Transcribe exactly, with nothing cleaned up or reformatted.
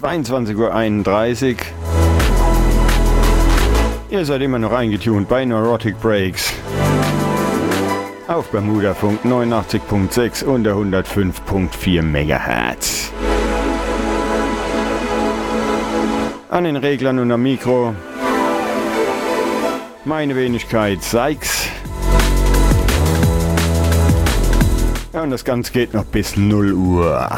zweiundzwanzig Uhr einunddreißig. Ihr seid immer noch eingetunt bei Neurotic Breaks. Auf Bermudafunk neunundachtzig Komma sechs und der hundertfünf Komma vier Megahertz. An den Reglern und am Mikro meine Wenigkeit Sykes. Ja, und das Ganze geht noch bis null Uhr.